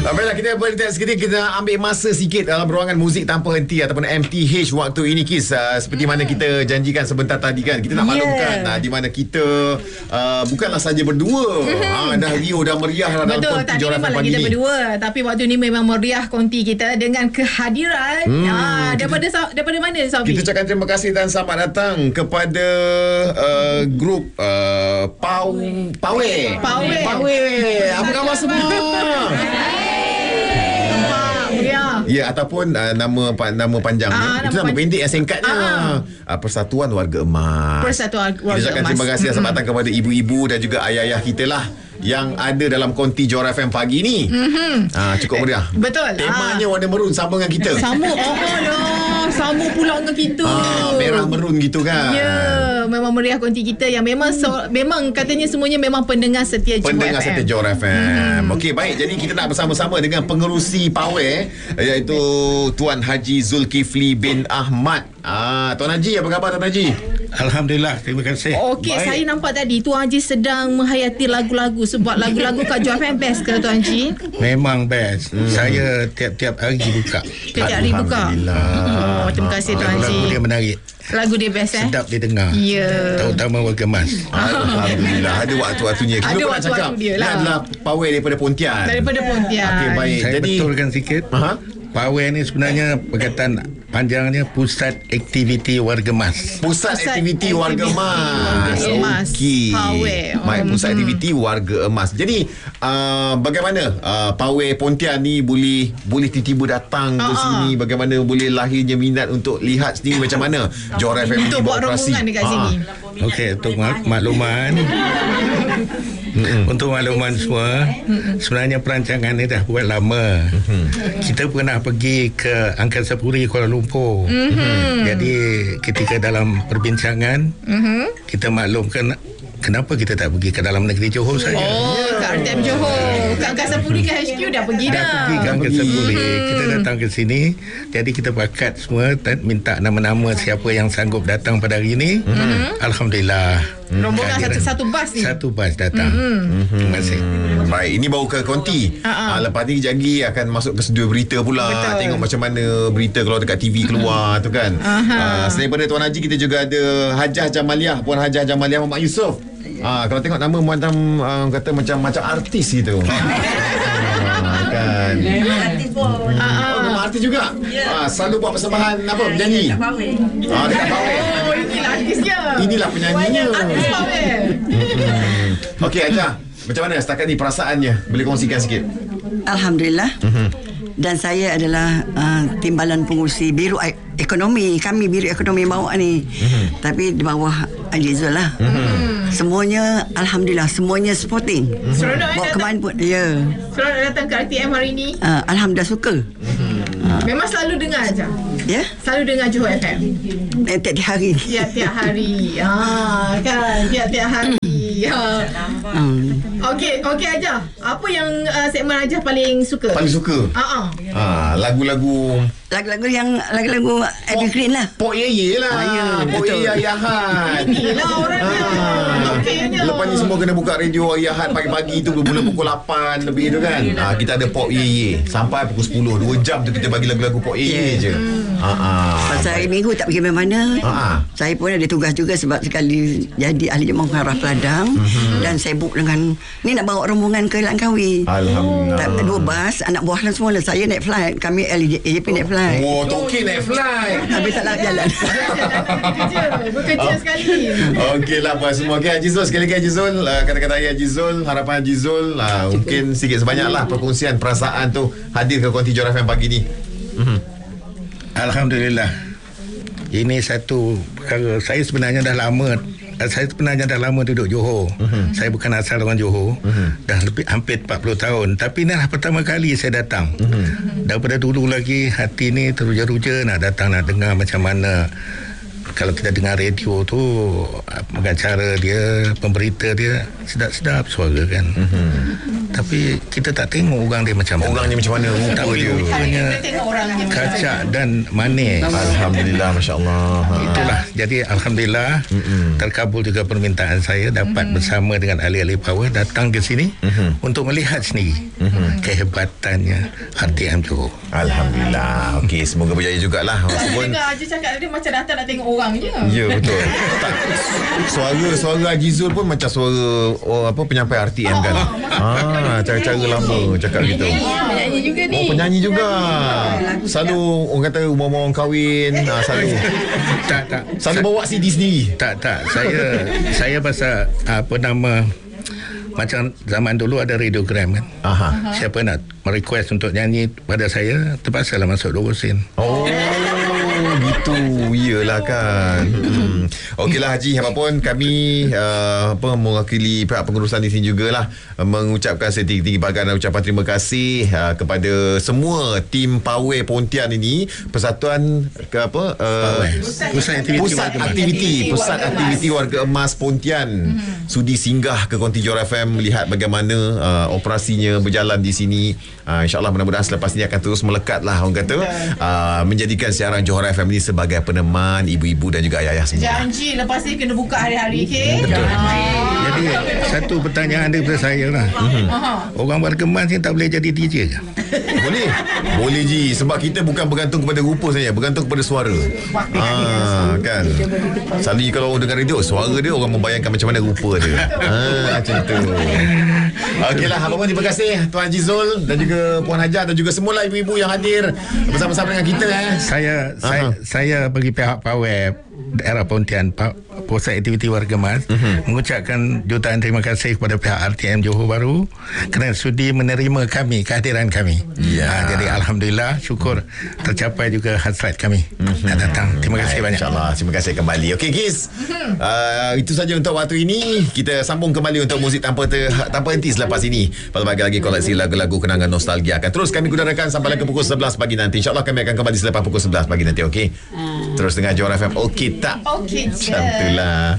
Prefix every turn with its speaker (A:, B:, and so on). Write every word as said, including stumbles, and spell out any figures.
A: Baiklah, kita berhenti seketika. Kita ambil masa sikit dalam ruangan muzik tanpa henti ataupun M T H waktu ini, Kis. Uh, seperti mana kita janjikan sebentar tadi kan, kita nak
B: Yeah.
A: maklumkan uh, di mana kita uh, bukanlah saja berdua. uh, Dah rio, dah meriah dalam
B: Betul,
A: konti
B: tadi
A: Joran
B: memanglah
A: pagi
B: kita
A: ni.
B: berdua. Tapi waktu ni memang meriah konti kita dengan kehadiran
A: Hmm,
B: ah, daripada kita, daripada mana Sofi?
A: Kita ucapkan terima kasih dan selamat datang kepada uh, grup uh, Pau Pawe.
B: Pawe.
A: Pawe. Apa khabar semua? Ya, ataupun uh, nama nama panjangnya.
B: Ah,
A: Itu
B: nama
A: nama
B: pan-
A: pendek yang singkatnya.
B: Ah.
A: Uh, Persatuan Warga Emas.
B: Persatuan Warga
A: Kita ucapkan
B: Emas.
A: terima kasih dan selamat datang kepada ibu-ibu dan juga ayah-ayah kita lah yang ada dalam konti Joran F M pagi ni. Mm-hmm. Ah, cukup meriah.
B: Betul.
A: Temanya warna merun sama dengan kita.
B: Sama. Oh, dah. Sama pula dengan kita.
A: Ah, merah merun gitu kan.
B: Ya, memang meriah konti kita yang memang so, memang katanya semuanya memang pendengar setia Johor
A: Pendengar
B: F M.
A: setia Johor F M. Hmm. Okey, baik. Jadi kita nak bersama-sama dengan pengerusi Pawe, iaitu Tuan Haji Zulkifli bin Ahmad. Ah, Tuan Haji, apa khabar Tuan Haji?
C: Alhamdulillah, terima kasih.
B: Okey, saya nampak tadi Tuan Haji sedang menghayati lagu-lagu sebab lagu-lagu kat Johor F M best ke Tuan Haji?
C: Memang best. Hmm. Saya tiap-tiap hari buka.
B: Tiap hari buka.
A: Alhamdulillah.
B: Oh, terima kasih Tuan
C: Lagu-lagu
B: Haji.
C: dia menarik.
B: Lagu dia best eh?
C: Sedap didengar.
B: Ya.
C: Terutama Warga Emas.
A: Alhamdulillah. Ada waktu-waktunya. Kita
B: Ada
A: pun nak
B: waktu-waktu
A: cakap,
B: dia lah.
A: Dia adalah Pawe daripada Pontian.
B: Daripada Pontian.
A: Okey, baik.
C: Saya
A: Jadi
C: betulkan sikit.
A: Aha.
C: Pawe ni sebenarnya perkataan panjangnya Pusat Aktiviti Warga Emas.
A: Pusat,
B: Pusat
A: Aktiviti Warga
B: Aktiviti
A: Emas.
B: Warga Emas.
A: Okey.
B: Pawe.
A: Baik, Pusat
B: Hmm.
A: Aktiviti Warga Emas. Jadi, uh, bagaimana uh, Pawe Pontian ni boleh boleh tiba-tiba datang ke
B: Ah, ah.
A: sini? Bagaimana boleh lahirnya minat untuk lihat sendiri macam mana Johor F M
B: Untuk
A: ni
B: buat
A: beroperasi?
B: rombongan dekat
A: Ah.
B: sini.
C: Okey, untuk mak- makluman. Untuk makluman semua, sebenarnya perancangan ni dah buat lama. Kita pernah pergi ke Angkasa Puri Kuala Lumpur. Jadi ketika dalam perbincangan, kita maklumkan kenapa kita tak pergi ke dalam negeri Johor saja.
B: Oh, ke R T M Johor. Ke Angkasa Puri ke H Q dah pergi
C: Dah
B: dah.
C: pergi ke Angkasa Puri. Kita datang ke sini. Jadi kita pakat semua dan minta nama-nama siapa yang sanggup datang pada hari ini. Alhamdulillah.
B: Rombongan
C: Kehadiran.
B: satu satu bas ni.
C: Satu bas datang. Terima kasih.
A: Hmm, baik, ini baru ke konti.
B: Ha-ha.
A: Ah, lepas ni kejap lagi akan masuk ke studio berita pula.
B: Betul.
A: Tengok macam mana berita keluar dekat T V keluar tu kan. Ah, selain daripada Tuan Haji, kita juga ada Hajah Jamaliah, Puan Hajah Jamaliah Muhammad Yusof. Ah, kalau tengok nama macam uh, kata macam macam artis gitu. ah, kan. Oh, nama artis juga. Ah, selalu buat persembahan apa? Menyanyi. Ah, dekat Pawe.
B: Oh, inilah artisnya.
A: Inilah penyanyinya.
B: Artis Pawe.
A: Hmm. Okey, Hajah. Macam mana setakat ni perasaannya? Boleh kongsikan sikit?
D: Alhamdulillah. Dan saya adalah uh, timbalan pengurusi Biro Ekonomi. Kami Biro Ekonomi bawa ni. Tapi di bawah Haji Zul lah. Semuanya Alhamdulillah, semuanya supporting.
B: Seronok
D: Bawa
B: eh
D: ke mana pun. Ya.
B: Seronok datang ke R T M hari ni.
D: Uh, Alhamdulillah suka.
B: Memang selalu dengar aja.
D: Ya.
B: Selalu dengar Johor F M.
D: Eh, tiap-tiap hari.
B: Tiap-tiap hari. Ah, kan, tiap-tiap hari. Ha.
D: Um,
B: Okey, okey aja. Apa yang uh, segmen aja paling suka?
A: Paling suka?
B: Ha ah.
A: Ah, lagu-lagu
D: lagu-lagu yang lagu-lagu Evergreen lah.
A: Pok Yeye lah.
D: Ah, ya,
A: Pok
D: betul.
A: Yeye Ayahat.
B: Inilah orangnya. Okeynya.
A: Lepas ni semua kena buka radio Ayahat pagi-pagi tu mula pukul lapan lebih tu kan. Ah, kita ada Pok Yeye sampai pukul sepuluh. Dua jam tu kita bagi lagu-lagu Pok Yeye
D: Yeah.
A: je. Ah, ah.
D: Pasal hari minggu tak pergi mana-mana.
A: Ah.
D: Saya pun ada tugas juga sebab sekali jadi ahli jemaah Muharraf Ladang. Dan sibuk dengan ni nak bawa rombongan ke Langkawi.
A: Alhamdulillah.
D: Tak, dua bas, anak buah dan semua lah. Saya naik flight. Kami L J P naik flight.
A: Oh, Toki naik flight.
D: Habis tak nak jalan.
B: Bekerja, bekerja sekali.
A: Okeylah puan semua. Okey, Haji Zul, sekali lagi Haji Zul, uh, kata-kata Haji Zul, harapan Haji Zul, uh, mungkin sikit sebanyaklah perkongsian perasaan tu hadir ke konti Johor F M pagi ni. Mm-hmm.
C: Alhamdulillah. Ini satu perkara. Saya sebenarnya dah lama saya sebenarnya dah lama duduk Johor. Uh-huh. Saya bukan asal orang Johor. Uh-huh. Dah lebih hampir empat puluh tahun. Tapi inilah pertama kali saya datang. Uh-huh. Daripada dulu lagi hati ni teruja-ruja nak datang nak dengar macam mana kalau kita dengar radio tu, pengacara dia, pemberita dia sedap-sedap suara kan. Mm-hmm. Tapi kita tak tengok orang dia macam mana.
A: Orang ni macam mana?
C: Tak
A: Rupa dia.
C: rupanya kacak dan manis.
A: Alhamdulillah, masya-Allah. Ha.
C: Itulah. Jadi alhamdulillah mm-hmm. terkabul juga permintaan saya dapat mm-hmm. bersama dengan ahli-ahli power datang ke sini mm-hmm. untuk melihat sendiri mm-hmm. kehebatannya R T M Johor.
A: Alhamdulillah. Okey, semoga berjaya jugalah.
B: Walaupun Haji cakap dia macam datang nak tengok orang je.
A: Ya, betul. Tak, suara suara Haji Zul pun macam suara oh, apa penyampai R T M kan. Ah, cara-cara lama cakap gitu.
B: Penyanyi juga ni.
A: Oh, penyanyi juga. Selalu orang kata umur-umur orang kahwin, ah, selalu.
C: Tak tak.
A: Selalu bawa C D sendiri.
C: Tak tak. Saya saya pasal apa nama, macam zaman dulu ada radiogram kan.
A: Aha.
C: Siapa nak merequest untuk nyanyi pada saya, terpaksalah masuk dua sen.
A: Oh, gitu. Iyalah kan. Hmm. Okeylah Haji, apapun kami uh, apa mewakili pihak pengurusan di sini jugalah uh, mengucapkan setinggi-tinggi bahagian ucapan terima kasih uh, kepada semua tim Pawai Pontian ini, Persatuan ke apa? Uh,
C: Pusat Aktiviti
A: Pusat
C: Warga Emas.
A: Aktiviti Pusat Aktiviti Warga Emas Pontian sudi singgah ke Konti Johor F M melihat bagaimana uh, operasinya berjalan di sini. Uh, InsyaAllah mudah-mudahan selepas ini akan terus melekat lah orang kata uh, menjadikan siaran Johor F M ini sebagai peneman ibu-ibu dan juga ayah-ayah semua.
B: Janji lepas ni kena buka hari-hari, okey?
C: Betul. Jadi satu pertanyaan daripada saya lah. Mm-hmm. Orang Warga Emas ni tak boleh jadi D J ke?
A: Boleh. Boleh Ji, sebab kita bukan bergantung kepada rupa saja, bergantung kepada suara. Ah, kan. Selalu kalau dengar radio, suara dia orang membayangkan macam mana rupa dia. Ah, macam tu. Okeylah, apa pun terima kasih Tuan Haji Zul dan juga Puan Hajar dan juga semua ibu-ibu yang hadir bersama-sama dengan kita eh.
C: Saya saya, saya bagi pihak Pawai daerah Pontian, Pusat Aktiviti Warga Emas uh-huh. mengucapkan jutaan terima kasih kepada pihak R T M Johor Bahru kerana sudi menerima kami, kehadiran kami. Ya. Ha, jadi alhamdulillah, syukur tercapai juga hasrat kami uh-huh. nak datang. Terima kasih banyak.
A: InsyaAllah, terima kasih kembali. Okey Giz, uh, itu saja untuk waktu ini. Kita sambung kembali untuk muzik tanpa ter, tanpa henti selepas ini. Pelbagai lagi koleksi lagu-lagu kenangan nostalgia akan terus kami gunakan sampai ke pukul sebelas pagi nanti. InsyaAllah kami akan kembali selepas pukul sebelas pagi nanti. Okey. Uh. Terus dengan Johor F M. Okey tak?
B: Okey je.
A: Macam itulah.